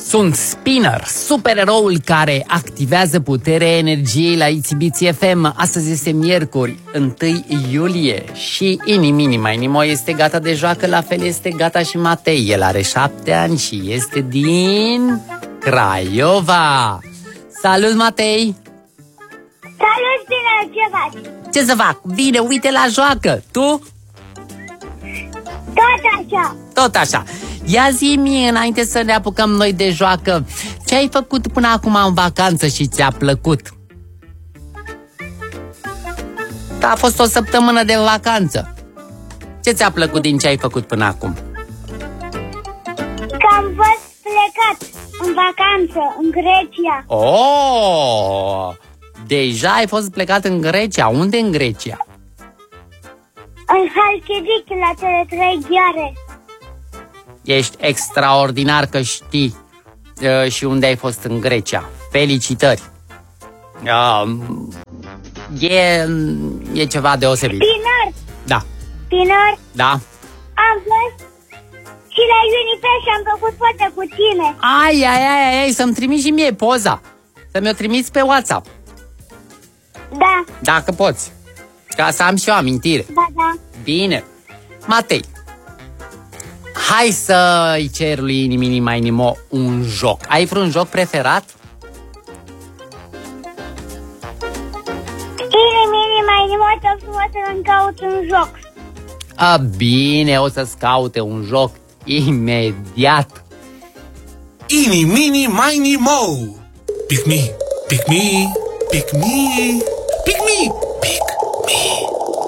Sunt Spinner, supereroul care activează puterea energiei la Itzibiții FM. Astăzi este miercuri, 1 iulie și Inimini Mai Nimo este gata de joacă, la fel este gata și Matei. El are 7 ani și este din Craiova. Salut, Matei! Salut, Spinner, ce faci? Ce să fac? Bine, uite la joacă. Tu? Tot așa. Tot așa. Ia zi-mi, înainte să ne apucăm noi de joacă, ce ai făcut până acum în vacanță și ți-a plăcut? A fost o săptămână de vacanță. Ce ți-a plăcut din ce ai făcut până acum? Că am fost plecat în vacanță în Grecia. Oh! Deja ai fost plecat în Grecia. Unde în Grecia? În Halkidiki, la cele 3 gheare. Ești extraordinar că știi și unde ai fost în Grecia. Felicitări! E ceva deosebit. Spinner, Da. Spinner, Da. am fost și la Unifair și am făcut poze cu tine. Ai, să-mi trimiți și mie poza. Să mi-o trimiți pe WhatsApp. Da, Dacă poți. Ca să am și o amintire. da. Bine. Matei, hai să-i cer lui Inimini Mai Nimo un joc. Ai vreun joc preferat? Inimini Mai Nimo, te frumos să-mi caut un joc. Bine, o să-ți caute un joc imediat. Inimini Mini Mo. Pick me, pick me, pick me, pick me, pick me.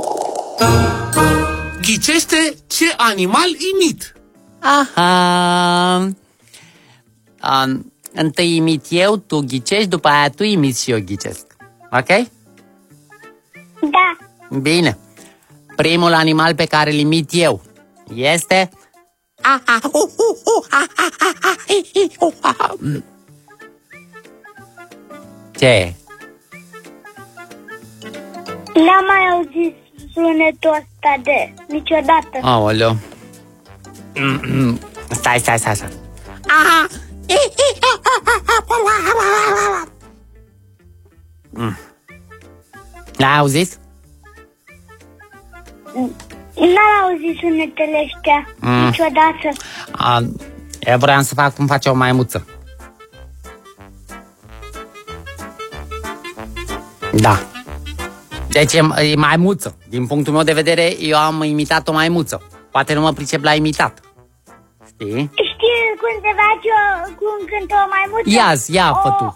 Ghicește ce animal imit. Aha. Întâi imit eu, tu ghicești, după aia tu imiți și eu ghicesc. Ok? Da, Bine. Primul animal pe care îl imit eu este... Ce? n-am mai auzit sunetul ăsta de niciodată. Aoleu. Stai. N-ai auzit? N-am auzit sunetele ăștia niciodată. Eu vreau să fac cum face o maimuță. Da. Deci e maimuță. Din punctul meu de vedere, eu am imitat o maimuță. Poate nu mă pricep la imitat. Știi? Știi cum se face cum cântă o maimuță? Ia, fă tu.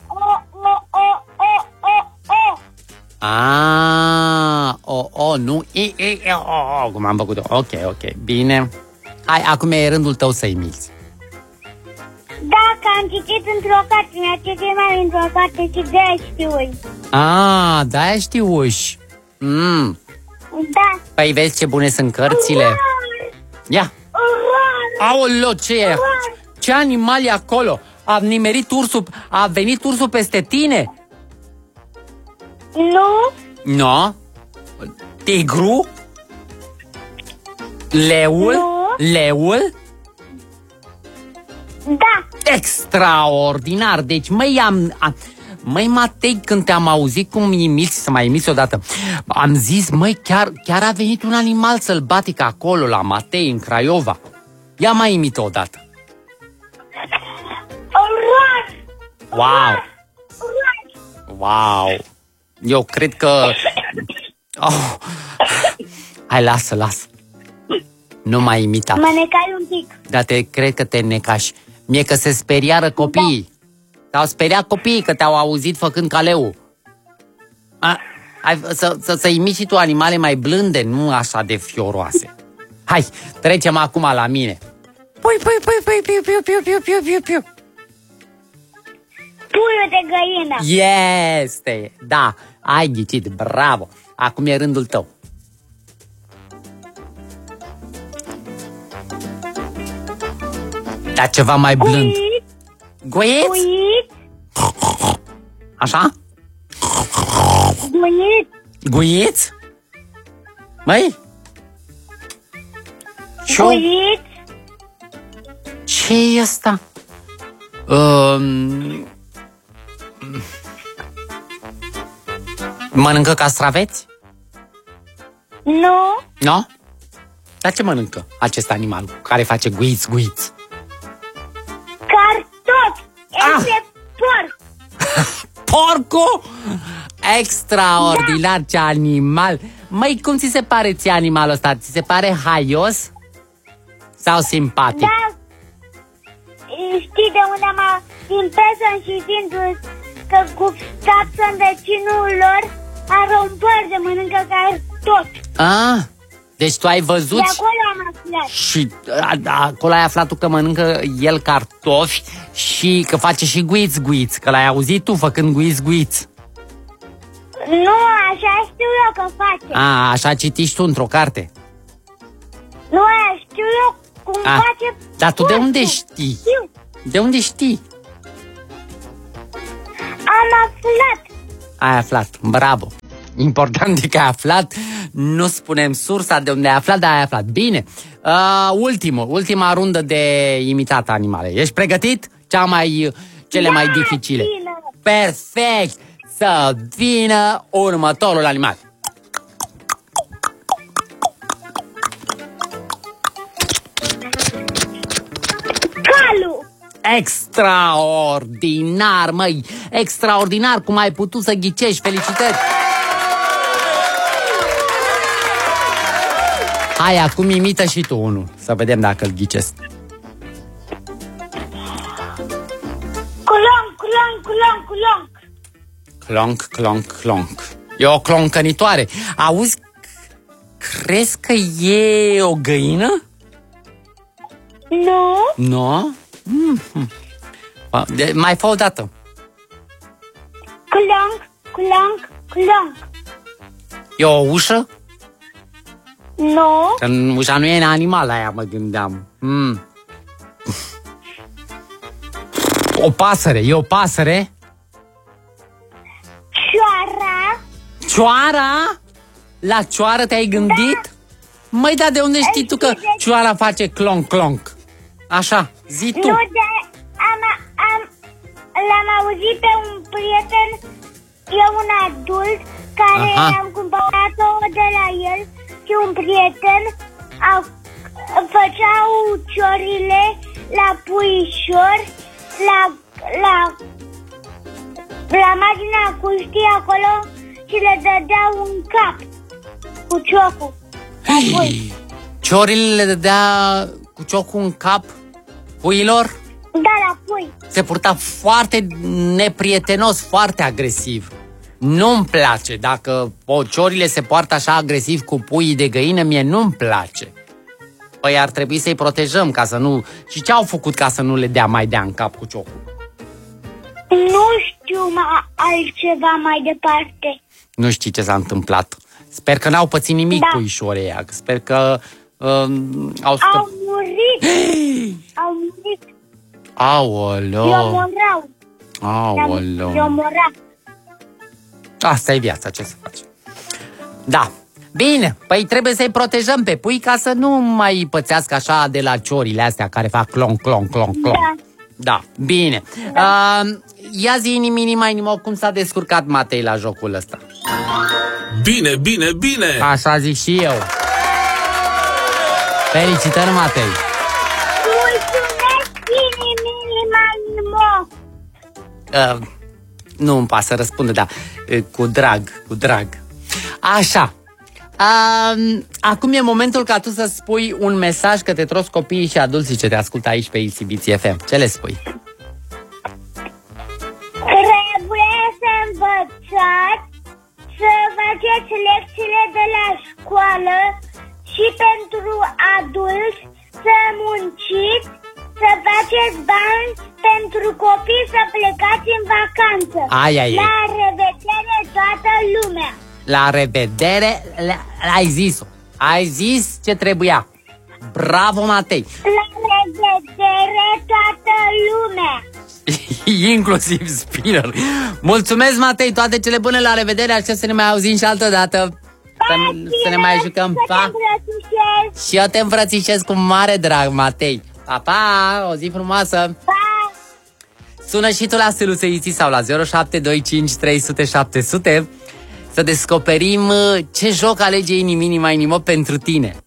Nu. Cum am făcut-o. Ok. Bine. Hai, acum e rândul tău să imiți. Dacă am citit într-o carte, mi-a citit mai într-o carte și de-aia știu. De-aia știuși. Da. Păi vezi ce bune sunt cărțile. Ia. Aoleo, ce e? Ce animal e acolo? A nimerit ursul, a venit ursul peste tine? Nu. No. Tigru? Leul? Nu. Leul? Da. Extraordinar! Deci, măi, Matei, când te-am auzit cum imiți, să mai imiți odată, am zis, măi, chiar a venit un animal sălbatic acolo, la Matei, în Craiova. Ia mai imită odată. Wow! Eu cred că... Hai, lasă. Nu mai imita. Mă necai un pic. Dar cred că te necași. Mie că se speriară copiii. Te-au speriat copiii că te-au auzit făcând caleu. Să imiți și tu animale mai blânde, nu așa de fioroase. Hai, trecem acum la mine. Pui. Puiul de găină. Este, da, ai ghicit, bravo. Acum e rândul tău. Dar ceva mai blând. Goiet? Așa? Goiet? Măi? Goiet? Ce e asta? Mănâncă castraveți? Nu. Nu? Dar ce mănâncă acest animal care face guiți, guiți? Cartofi. Este porc. Porcul? Extraordinar, ce animal! Măi, cum ți se pare ție animalul ăsta? Ți se pare haios? Sau simpatic? Da. Știi de unde am din Peson și din că Gustav, vecinul lor, are un porc de mănâncă cartofi. Ah, deci tu ai văzut? De acolo am aflat. Și acolo ai aflat tu că mănâncă el cartofi și că face și guiți, guiți. Că l-ai auzit tu făcând guiți, guiți. Nu, așa știu eu că face. Așa citiști tu într-o carte. Nu, aia știu eu cum face. Dar tu de unde știi? Știu. De unde știi? Am aflat. Ai aflat, bravo. Important e că ai aflat. Nu spunem sursa de unde ai aflat, dar ai aflat. Bine, ultima rundă de imitat animale. Ești pregătit? Cele mai dificile. Bine. Perfect! Să vină următorul animal. Calul. Extraordinar, măi! Extraordinar cum ai putut să ghicești. Felicitări! Hai, acum imită și tu unul. Să vedem dacă îl ghicesc. Clonc, clonc, clonc, clonc. Clonc, clonc, clonc. E o cloncănitoare. Auzi, crezi că e o găină? Nu. Nu? Mai fă o dată. Clonc, clonc, clonc. E o ușă? Nu. Că ușa nu e în animal, aia mă gândeam. O pasăre, e o pasăre? Cioara. Cioara? La cioară te-ai gândit? Da. Măi, dar de unde știi tu că cioara face clonc, clonc? Așa, zi tu. Nu, l-am auzit pe un prieten, e un adult, care am cumpărat-o de la el și un prieten făceau ciorile la puișori, la marginea cuștii acolo și le dădeau un cap cu ciocul. Ciorile le dădea cu ciocul în cap puilor? Da, la pui. Se purta foarte neprietenos, foarte agresiv. Nu-mi place. Dacă ciorile se poartă așa agresiv cu puii de găină, mie nu-mi place. Păi ar trebui să-i protejăm ca să nu... Și ce au făcut ca să nu le dea în cap cu ciocul? Nu știu altceva mai departe. Nu știi ce s-a întâmplat. Sper că n-au pățit nimic puișorii ăia. Sper că au murit. Au murit. Aoleu. I-omorau. Asta e viața, ce să faci? Da. Bine, păi trebuie să-i protejăm pe pui ca să nu mai pățească așa de la ciorile astea care fac clonc, clonc, clonc, clonc. Da, bine. Ia zi mini mai nimo, cum s-a descurcat Matei la jocul ăsta? Bine, bine, bine! Așa zic și eu. Felicitări, Matei! Mulțumesc, mini mai nimo! Nu îmi pasă, răspunde, da. Cu drag. Așa. Acum e momentul ca tu să spui un mesaj către toți copiii și adulții ce te ascultă aici pe ECBC FM. Ce le spui? Trebuie să învățați, să faceți lecțiile de la școală și pentru adulți să munciți, să faceți bani pentru copii, să plecați în vacanță. La revedere toată lumea! La revedere, ai zis-o. Ai zis ce trebuia. Bravo, Matei. La revedere toată lumea. Inclusiv Spinner. Mulțumesc, Matei, toate cele bune, la revedere. Așa să ne mai auzim și altă dată. Să ne mai jucăm. Pa. Și eu te îmbrățișez cu mare drag, Matei. Pa, pa, o zi frumoasă. Pa. Sună și tu la Săluțeiții sau la 0725 300 700 să descoperim ce joc alege Ini Mini Mai Nimo pentru tine.